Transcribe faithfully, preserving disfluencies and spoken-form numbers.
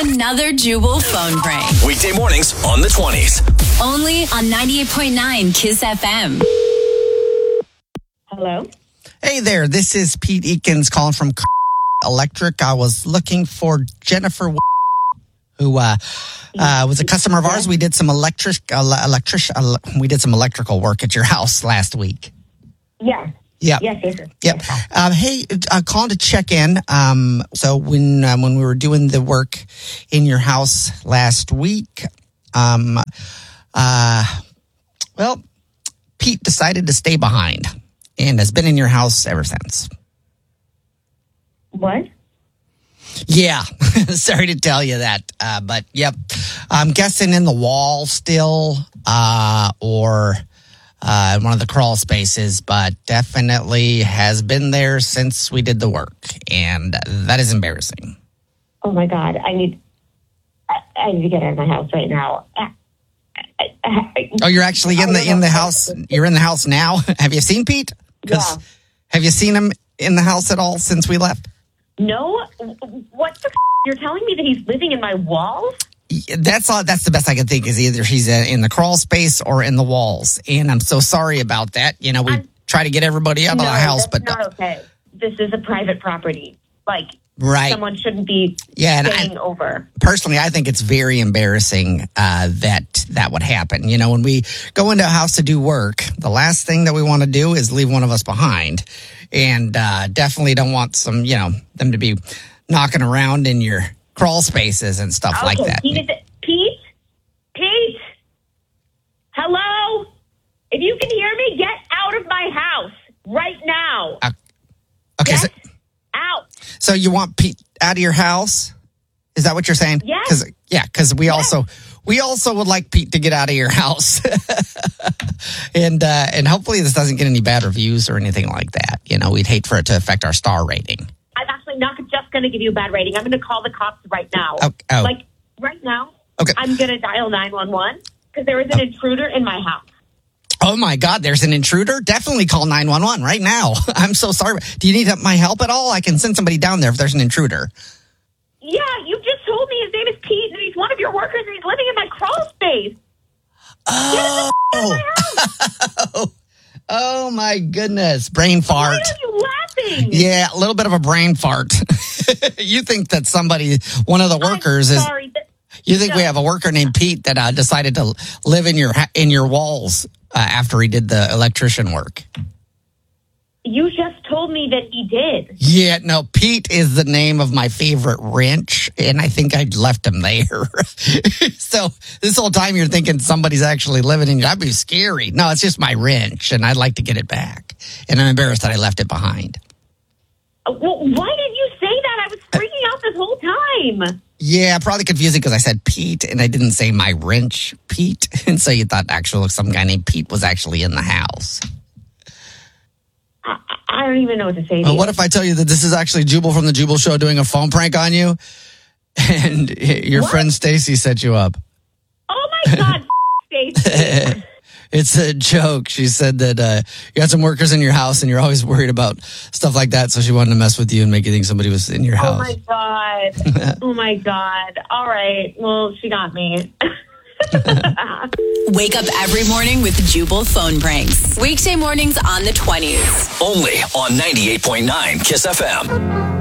another Jubal phone prank. Weekday mornings on the twenties. Only on ninety-eight point nine Kiss F M. Hello? Hey there, this is Pete Eakins calling from Electric. I was looking for Jennifer, who uh, uh, was a customer of ours. We did some electric, uh, electric, uh, we did some electrical work at your house last week. Yeah. Yep. Yes, yes, yes. Yep. Um, hey, uh, calling to check in. Um, so when uh, when we were doing the work in your house last week, um, uh, well, Pete decided to stay behind and has been in your house ever since. What? Yeah. Sorry to tell you that. Uh, but, yep. I'm guessing in the wall still uh, or... Uh, in one of the crawl spaces, but definitely has been there since we did the work, and that is embarrassing. Oh my God! I need, I, I need to get out of my house right now. I, I, I, oh, you're actually in the in the house. You're in the house now. Have you seen Pete? Yeah. Have you seen him in the house at all since we left? No. What the? F- you're telling me that he's living in my walls? That's all. That's the best I can think is either he's in the crawl space or in the walls. And I'm so sorry about that. You know, we I'm, try to get everybody out no, of the house, that's but not okay. This is a private property. Like, right. Someone shouldn't be yeah, and staying I, over. Personally, I think it's very embarrassing uh, that that would happen. You know, when we go into a house to do work, the last thing that we want to do is leave one of us behind, and uh, definitely don't want some, you know, them to be knocking around in your crawl spaces and stuff okay, like that. Pete, Pete, Pete, hello? If you can hear me, get out of my house right now. Uh, okay, get so, out. So you want Pete out of your house? Is that what you're saying? Yes. Cause, yeah, because we yes. also we also would like Pete to get out of your house, and uh, and hopefully this doesn't get any bad reviews or anything like that. You know, we'd hate for it to affect our star rating. I'm actually not just going to give you a bad rating. I'm going to call the cops right now. Oh, oh. Like, right now, okay. I'm going to dial nine one one because there is an oh. intruder in my house. Oh, my God, there's an intruder? Definitely call nine one one right now. I'm so sorry. Do you need my help at all? I can send somebody down there if there's an intruder. Yeah, you just told me his name is Pete, and he's one of your workers, and he's living in my crawl space. Oh. Get him the f- out of my house. Oh, my goodness. Brain fart. Why are you laughing? Yeah, a little bit of a brain fart. You think that somebody, one of the workers I'm is... sorry, that, you think no. we have a worker named Pete that uh, decided to live in your in your walls uh, after he did the electrician work? You just told me that he did. Yeah, no, Pete is the name of my favorite wrench, and I think I left him there. So this whole time you're thinking somebody's actually living in you. That'd be scary. No, it's just my wrench, and I'd like to get it back. And I'm embarrassed that I left it behind. Uh, well, why did you say that? I was freaking out this whole time. Yeah, probably confusing because I said Pete, and I didn't say my wrench, Pete. And so you thought actually some guy named Pete was actually in the house. I, I don't even know what to say to Well, you. what if I tell you that this is actually Jubal from the Jubal Show doing a phone prank on you, and your what? friend Stacy set you up? Oh my God, Stacy! It's a joke. She said that uh, you got some workers in your house, and you're always worried about stuff like that. So she wanted to mess with you and make you think somebody was in your house. Oh my God! Oh my God! All right. Well, she got me. Wake up every morning with Jubal phone pranks. Weekday mornings on the twenties. Only on ninety-eight point nine Kiss F M.